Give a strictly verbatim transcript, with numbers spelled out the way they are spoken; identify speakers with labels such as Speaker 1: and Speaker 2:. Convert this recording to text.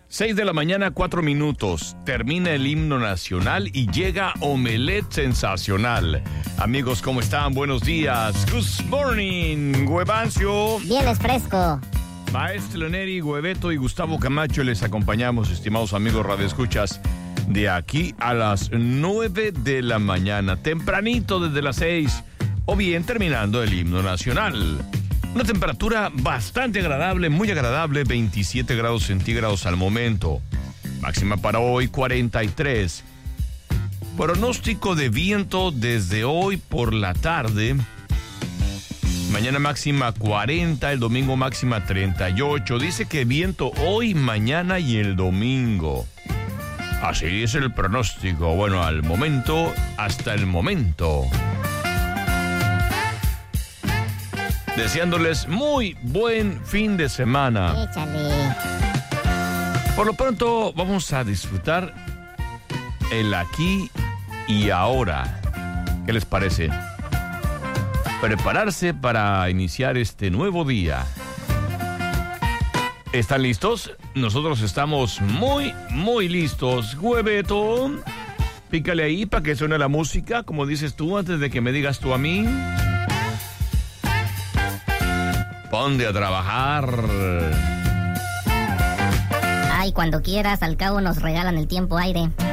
Speaker 1: Seis de la mañana, cuatro minutos. Termina el himno nacional y llega Omelette Sensacional. Amigos, ¿cómo están? Buenos días. Good morning, Huevancio.
Speaker 2: Bien es fresco.
Speaker 1: Maestro Neri, Hueveto y Gustavo Camacho les acompañamos, estimados amigos radioescuchas, de aquí a las nueve de la mañana, tempranito desde las seis, o bien terminando el himno nacional. Una temperatura bastante agradable, muy agradable, veintisiete grados centígrados al momento. Máxima para hoy, cuarenta y tres. Pronóstico de viento desde hoy por la tarde. Mañana máxima cuarenta, el domingo máxima treinta y ocho. Dice que viento hoy, mañana y el domingo. Así es el pronóstico. Bueno, al momento, hasta el momento. Deseándoles muy buen fin de semana.
Speaker 2: Échale.
Speaker 1: Por lo pronto, vamos a disfrutar el aquí y ahora. ¿Qué les parece? Prepararse para iniciar este nuevo día. ¿Están listos? Nosotros estamos muy, muy listos. Hueveto, pícale ahí para que suene la música, como dices tú, antes de que me digas tú a mí. Ponte a trabajar.
Speaker 2: Ay, cuando quieras, al cabo nos regalan el tiempo aire.